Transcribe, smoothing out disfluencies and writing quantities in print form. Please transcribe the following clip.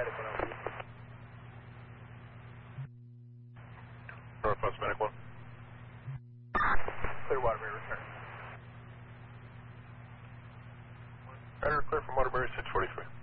Northwest Medic 1. Clear Waterbury, return. Rider, clear from Waterbury 643.